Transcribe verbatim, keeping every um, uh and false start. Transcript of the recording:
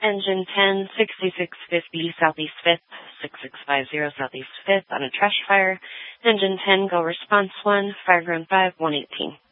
Engine ten, sixty-six fifty, Southeast fifth, six six five zero, Southeast fifth on a trash fire. Engine ten, go response one, fire ground five, one eighteen.